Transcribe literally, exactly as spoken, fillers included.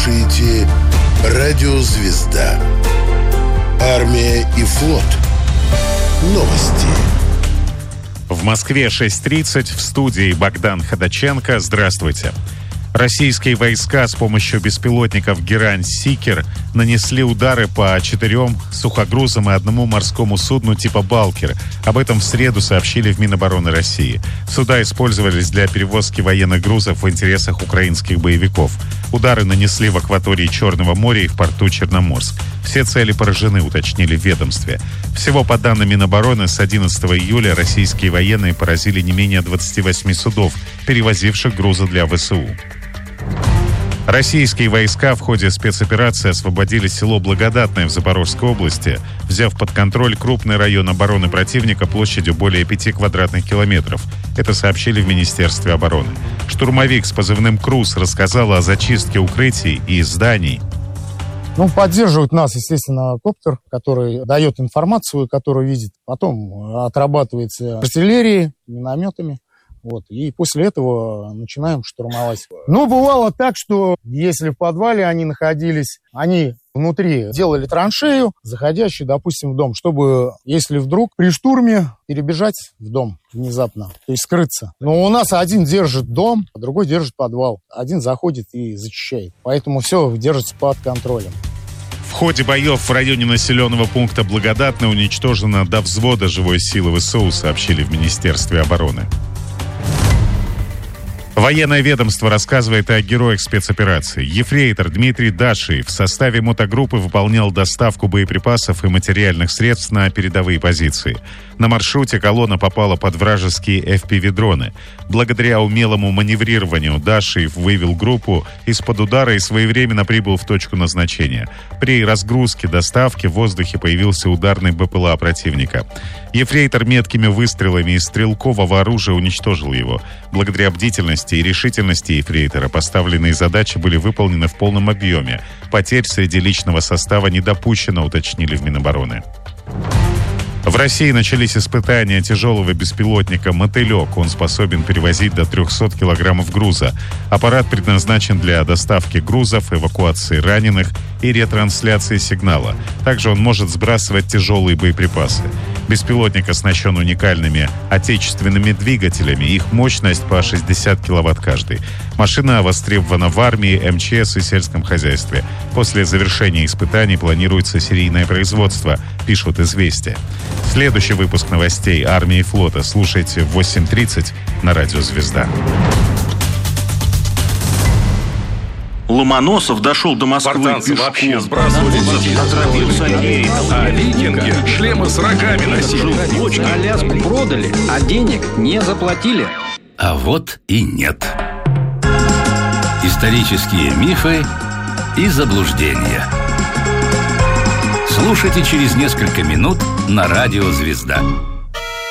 слушаете «Радио Звезда». Армия и флот. Новости. В Москве шесть тридцать, в студии Богдан Ходаченко. Здравствуйте. Российские войска с помощью беспилотников «Герань-Сикер» нанесли удары по четырем сухогрузам и одному морскому судну типа «Балкер». Об этом в среду сообщили в Минобороны России. Суда использовались для перевозки военных грузов в интересах украинских боевиков. Удары нанесли в акватории Черного моря и в порту Черноморск. Все цели поражены, уточнили в ведомстве. Всего, по данным Минобороны, с одиннадцатого июля российские военные поразили не менее двадцати восьми судов, перевозивших грузы для ВСУ. Российские войска в ходе спецоперации освободили село Благодатное в Запорожской области, взяв под контроль крупный район обороны противника площадью более пяти квадратных километров. Это сообщили в Министерстве обороны. Штурмовик с позывным «Круз» рассказал о зачистке укрытий и зданий. Ну, поддерживает нас, естественно, коптер, который дает информацию, которую видит. Потом отрабатывается артиллерией, минометами. Вот, и после этого начинаем штурмовать. Ну, бывало так, что если в подвале они находились, они внутри делали траншею, заходящую, допустим, в дом, чтобы, если вдруг при штурме, перебежать в дом внезапно, то есть скрыться. Но у нас один держит дом, а другой держит подвал. Один заходит и зачищает. Поэтому все держится под контролем. В ходе боев в районе населенного пункта Благодатное уничтожено до взвода живой силы ВСУ, сообщили в Министерстве обороны. Военное ведомство рассказывает о героях спецоперации. Ефрейтор Дмитрий Дашиев в составе мотогруппы выполнял доставку боеприпасов и материальных средств на передовые позиции. На маршруте колонна попала под вражеские эф пи ви-дроны. Благодаря умелому маневрированию Дашиев вывел группу из-под удара и своевременно прибыл в точку назначения. При разгрузке доставки в воздухе появился ударный бэ пэ эл а противника. Ефрейтор меткими выстрелами из стрелкового оружия уничтожил его. Благодаря бдительности и решительности ефрейтора поставленные задачи были выполнены в полном объеме. Потерь среди личного состава не допущено, уточнили в Минобороны. В России начались испытания тяжелого беспилотника «Мотылек». Он способен перевозить до трехсот килограммов груза. Аппарат предназначен для доставки грузов, эвакуации раненых и ретрансляции сигнала. Также он может сбрасывать тяжелые боеприпасы. Беспилотник оснащен уникальными отечественными двигателями. Их мощность по шестьдесят киловатт каждый. Машина востребована в армии, эм че эс и сельском хозяйстве. После завершения испытаний планируется серийное производство, пишут «Известия». Следующий выпуск новостей армии и флота слушайте в восемь тридцать на радио «Звезда». Ломоносов дошел до Москвы спартанцы пешком. Вообще сбрасывали а викинги шлемы с рогами носили. Аляску продали, а денег не заплатили. А вот и нет. Исторические мифы и заблуждения. Слушайте через несколько минут на радио «Звезда».